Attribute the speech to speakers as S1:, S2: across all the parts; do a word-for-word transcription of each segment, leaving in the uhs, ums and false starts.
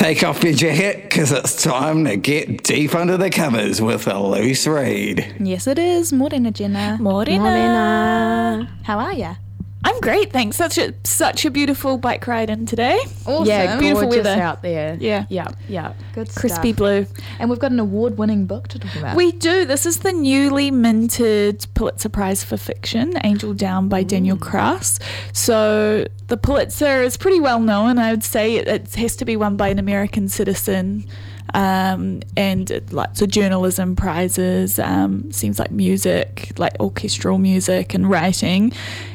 S1: Take off your jacket because it's time to get deep under the covers with a loose read.
S2: Yes, it is. Morena, Jenna.
S3: Morena.
S2: Morena. How are ya?
S3: I'm great, thanks. Such a such a beautiful bike ride in today.
S2: Awesome.
S3: Yeah, beautiful
S2: Gorgeous
S3: weather
S2: out there.
S3: Yeah.
S2: Yeah, yeah. Good
S3: Crispy
S2: stuff.
S3: blue.
S2: And we've got an award-winning book to talk about.
S3: We do. This is the newly minted Pulitzer Prize for Fiction, Angel Down by Daniel Kraus. So the Pulitzer is pretty well known. I would say it, it has to be won by an American citizen. Um, and it, lots of journalism prizes, um, seems like music, like orchestral music and writing.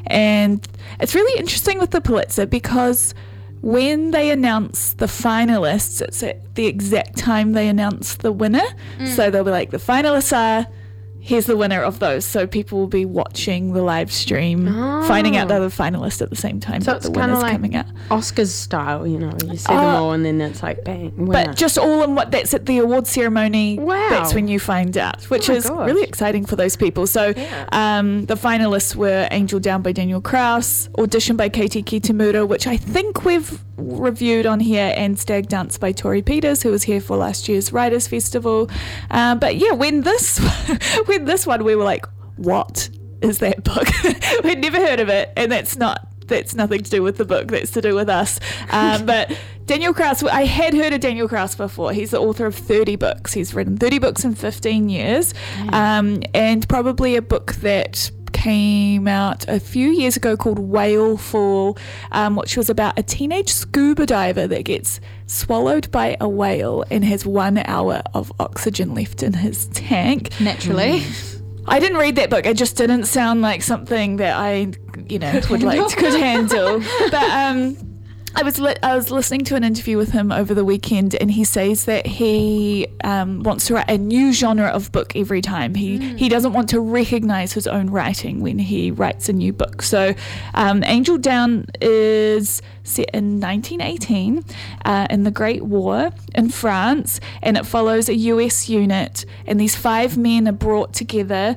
S3: And it's really interesting with the Pulitzer because when they announce the finalists, it's at the exact time they announce the winner. Mm. So they'll be like, the finalists are, here's the winner of those. So people will be watching the live stream, oh. finding out they're the finalist at the same time
S4: so
S3: that
S4: it's
S3: the winner's
S4: like
S3: coming out.
S4: Oscars style, you know, you see
S3: uh,
S4: them all and then it's like bang, winner.
S3: But just all in what that's at the award ceremony.
S4: Wow.
S3: That's when you find out, which
S4: oh
S3: is
S4: gosh.
S3: really exciting for those people. So
S4: yeah.
S3: um, the finalists were Angel Down by Daniel Kraus, Audition by Katie Kitamura, which I think we've reviewed on here, and Stag Dance by Tori Peters, who was here for last year's Writers' Festival. Um, but yeah, when this when this one, we were like, what is that book? We'd never heard of it, and that's not that's nothing to do with the book, that's to do with us. Um, but Daniel Kraus, I had heard of Daniel Kraus before. He's the author of thirty books. He's written thirty books in fifteen years, um, and probably a book that came out a few years ago called Whale Fall, um, which was about a teenage scuba diver that gets swallowed by a whale and has one hour of oxygen left in his tank.
S2: Naturally.
S3: Mm. I didn't read that book. It just didn't sound like something that I, you know, could would handle. like could handle. But um, I was li- I was listening to an interview with him over the weekend, and he says that he um, wants to write a new genre of book every time. He mm. he doesn't want to recognise his own writing when he writes a new book. So um, Angel Down is set in nineteen eighteen uh, in the Great War in France, and it follows a U S unit, and these five men are brought together,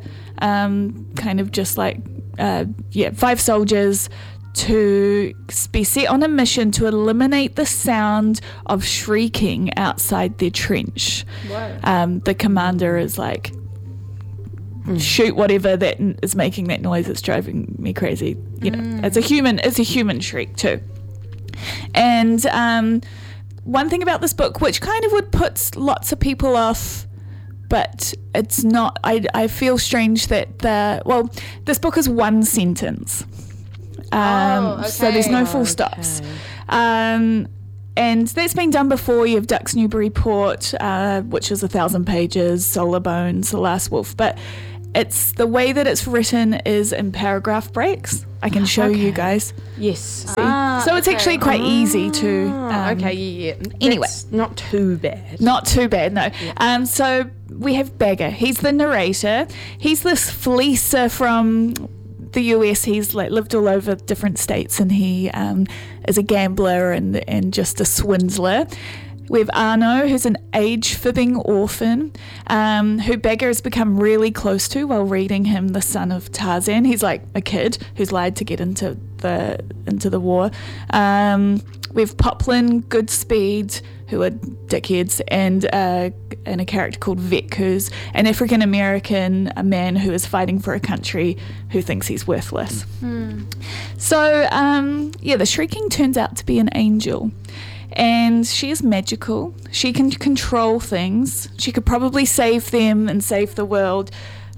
S3: um, kind of just like uh, yeah, five soldiers, to be set on a mission to eliminate the sound of shrieking outside their trench. Um, the commander is like, mm. shoot whatever that n- is making that noise. It's driving me crazy. You know, mm. it's a human. It's a human shriek too. And um, one thing about this book, which kind of would put lots of people off, but it's not. I I feel strange that the well, this book is one sentence. Um,
S2: oh, okay.
S3: So there's no full stops. Okay. Um, and that's been done before. You have Ducks Newburyport, uh, which is a thousand pages, Solar Bones, The Last Wolf. But it's the way that it's written is in paragraph breaks. I can show
S4: okay.
S3: you guys.
S4: Yes.
S3: See?
S2: Ah,
S3: so it's
S2: okay.
S3: actually quite
S4: ah,
S3: easy to... Um,
S4: okay, yeah, yeah.
S3: Anyway.
S4: That's not too bad.
S3: Not too bad, no.
S4: Yeah.
S3: Um, so we have Bagger. He's the narrator. He's this fleecer from the U S. He's like lived all over different states, and he um, is a gambler and and just a swindler. We have Arno, who's an age-fibbing orphan, um, who Bagger has become really close to while reading him The Son of Tarzan. He's like a kid who's lied to get into the into the war. Um, we have Poplin, Goodspeed, who are dickheads, and uh, and a character called Vic, who's an African-American a man who is fighting for a country who thinks he's worthless.
S2: Mm.
S3: So, um, yeah, the shrieking turns out to be an angel. And she is magical. She can control things. She could probably save them and save the world,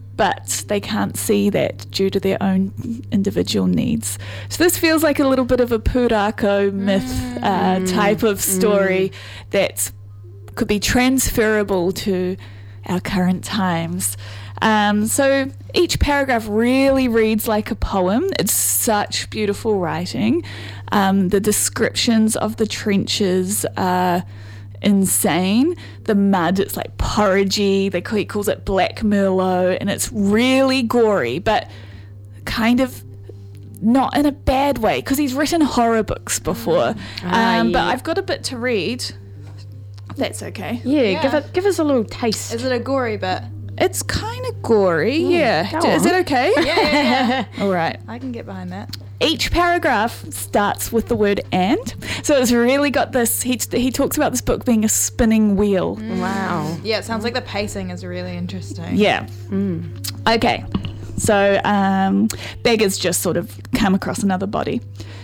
S3: but they can't see that due to their own individual needs. So this feels like a little bit of a Purako myth mm. uh, type of story mm. that could be transferable to our current times. Um, so each paragraph really reads like a poem. It's such beautiful writing. Um, the descriptions of the trenches are insane. The mud, it's like porridgey. They call, he calls it black merlot, and it's really gory, but kind of not in a bad way, because he's written horror books before.
S4: Ah,
S3: um,
S4: yeah.
S3: But I've got a bit to read. That's okay.
S4: Yeah,
S2: Yeah.
S4: give it, give us a little taste.
S2: Is it a gory bit?
S3: It's kind of gory,
S4: Mm,
S3: yeah.
S4: go
S3: D- Is
S4: on.
S3: that okay?
S2: Yeah, yeah, yeah.
S3: All right.
S2: I can get behind that.
S3: each paragraph starts with the word "and," so it's really got this. He he talks about this book being a spinning wheel.
S4: Wow.
S2: Yeah, it sounds like the pacing is really interesting.
S3: Yeah. Okay. So um, Beggar's just sort of come across another body.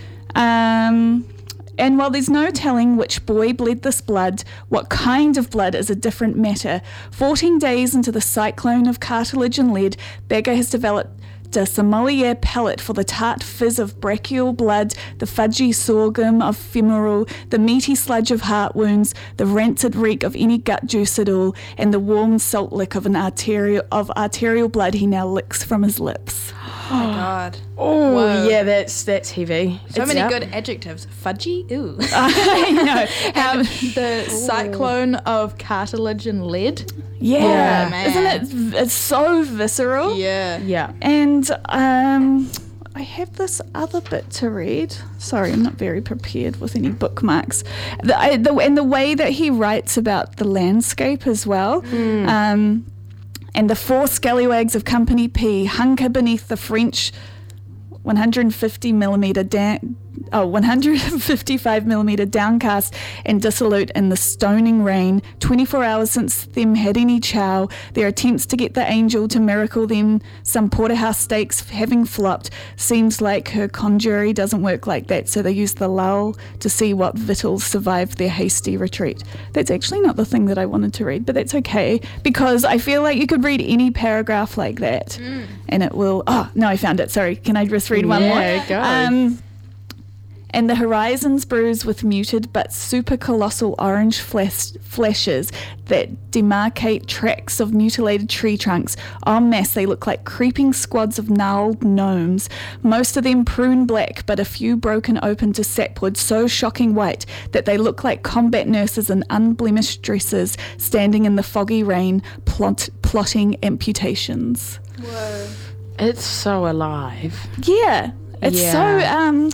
S3: Um, and while there's no telling which boy bled this blood, what kind of blood is a different matter. Fourteen days into the cyclone of cartilage and lead, Beggar has developed a sommelier palate for the tart fizz of brachial blood, the fudgy sorghum of femoral, the meaty sludge of heart wounds, the rancid reek of any gut juice at all, and the warm salt lick of an arterial of arterial blood he now licks from his lips.
S2: Oh my god.
S4: Oh,
S2: Whoa.
S4: yeah, that's that's heavy.
S2: So
S4: It's-
S2: many
S4: yeah.
S2: good adjectives. Fudgy? Ooh.
S3: I know. Um,
S2: the cyclone of cartilage and lead.
S3: yeah,
S2: Yeah, man.
S3: isn't it? v- It's so visceral.
S2: Yeah.
S4: Yeah.
S3: And um, I have this other bit to read. Sorry, I'm not very prepared with any bookmarks. The, I, the, and the way that he writes about the landscape as well. Um, and the four scallywags of Company P hunker beneath the French one hundred fifty millimeter down, oh, one hundred fifty-five millimeter downcast and dissolute in the stoning rain. twenty-four hours since them had any chow. Their attempts to get the angel to miracle them some porterhouse steaks having flopped. Seems like her conjury doesn't work like that, so they use the lull to see what victuals survived their hasty retreat. That's actually not the thing that I wanted to read, but that's okay, because I feel like you could read any paragraph like that and it will... Oh, no, I found it. Sorry, can I just read one more?
S4: Yeah, go.
S3: Um, and the horizons bruise with muted but super colossal orange flash, flashes that demarcate tracks of mutilated tree trunks. En masse, they look like creeping squads of gnarled gnomes, most of them prune black, but a few broken open to sapwood so shocking white that they look like combat nurses in unblemished dresses standing in the foggy rain, plot, plotting amputations.
S2: Whoa.
S4: It's so alive.
S3: Yeah, it's
S4: Yeah.
S3: so um,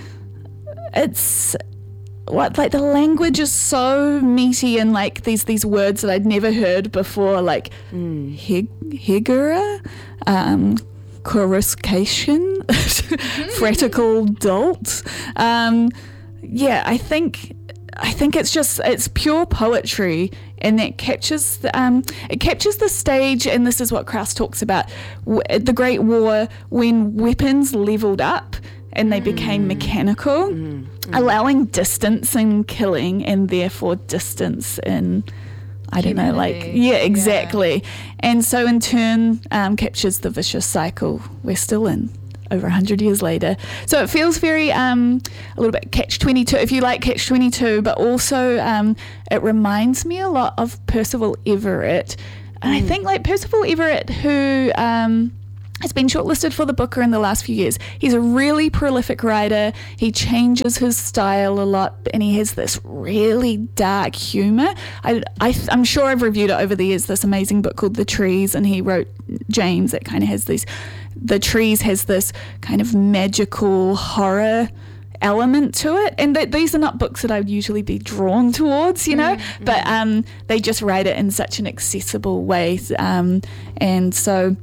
S3: it's what like the language is so meaty and like these these words that I'd never heard before, like
S4: Mm.
S3: hig higura, um, coruscation, fretical dolt. Um, yeah, I think I think it's just it's pure poetry, and that captures the, um, it captures the stage. And this is what Krauss talks about: w- the Great War, when weapons leveled up and they became mechanical, allowing distance in killing, and therefore distance in, I don't know, like
S2: Humanity.
S3: yeah,
S2: Yeah.
S3: exactly. And so in turn, um, captures the vicious cycle we're still in over one hundred years later. So it feels very um, a little bit Catch twenty-two, if you like Catch twenty-two, but also um, it reminds me a lot of Percival Everett. And I think like Percival Everett, who um, has been shortlisted for the Booker in the last few years. He's a really prolific writer. He changes his style a lot, and he has this really dark humour. I, I, I'm sure I've reviewed it over the years, this amazing book called The Trees, and he wrote James that kind of has these, The Trees has this kind of magical horror element to it, and that these are not books that I would usually be drawn towards, you know, mm-hmm. but um, they just write it in such an accessible way, um, and so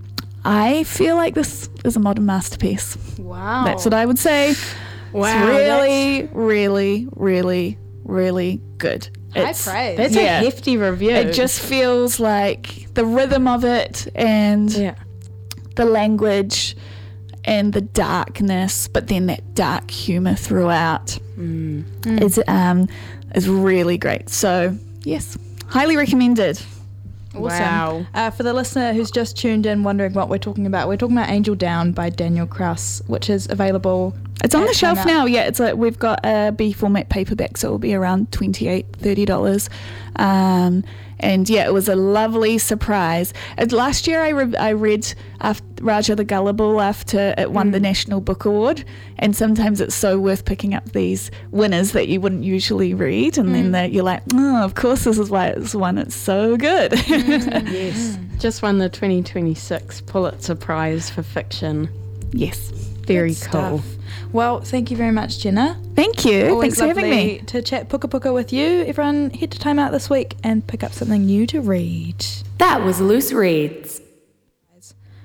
S3: I feel like this is a modern masterpiece.
S2: Wow.
S3: That's what I would say.
S4: Wow,
S3: It's really, really, really, really good.
S2: High
S3: It's,
S2: praise.
S4: That's
S3: Yeah.
S4: a hefty review.
S3: it just feels like the rhythm of it and
S4: yeah.
S3: the language and the darkness, but then that dark humour throughout
S4: Mm.
S3: is um is really great. So yes, highly recommended.
S2: Awesome.
S4: Wow.
S2: Uh, for the listener who's just tuned in wondering what we're talking about, we're talking about Angel Down by Daniel Krauss, which is available.
S3: It's on
S2: at
S3: the shelf
S2: Time Out.
S3: now. Yeah, it's like we've got a B format paperback, so it'll be around twenty-eight dollars, thirty dollars. Um, and yeah, it was a lovely surprise. Uh, last year I, re- I read after Raja the Gullible after it won
S2: Mm.
S3: the National Book Award, and sometimes it's so worth picking up these winners that you wouldn't usually read, and
S2: Mm.
S3: then that you're like, oh, of course this is why it's won. It's so good.
S4: Yes. Just won the twenty twenty-six Pulitzer Prize for fiction.
S3: Yes.
S4: Very
S2: Good
S4: cool.
S2: stuff. Well, thank you very much, Jenna.
S3: Thank you.
S2: Always
S3: Thanks for having
S2: lovely
S3: me.
S2: to chat puka puka with you. Everyone, head to Time Out this week and pick up something new to read.
S5: That was Loose Reads.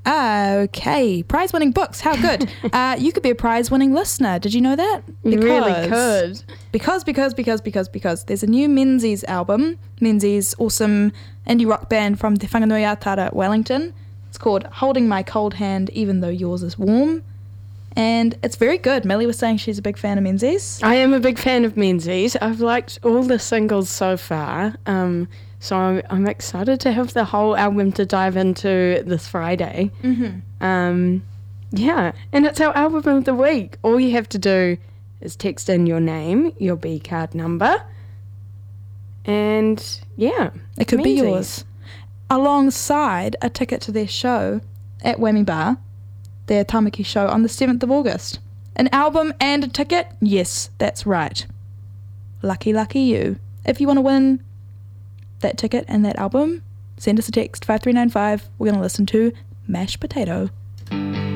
S2: Ah, okay. Prize-winning books. How good. uh, you could be a prize-winning listener. Did you know that?
S4: You really could.
S2: Because, because, because, because, because there's a new Menzies album. Menzies, awesome indie rock band from Te Whanganui Atara, Wellington. It's called Holding My Cold Hand Even Though Yours Is Warm. And it's very good. Millie was saying she's a big fan of Menzies.
S4: I am a big fan of Menzies. I've liked all the singles so far. Um, so I'm, I'm excited to have the whole album to dive into this Friday.
S2: Mm-hmm.
S4: Um, yeah, and it's our album of the week. All you have to do is text in your name, your B card number, and yeah,
S2: It could
S4: Menzies.
S2: be yours. Alongside a ticket to their show at Whammy Bar, their Tamaki show on the seventh of August. An album and a ticket? Yes, that's right. Lucky, lucky you. If you want to win that ticket and that album, send us a text, five three nine five. We're going to listen to Mashed Potato.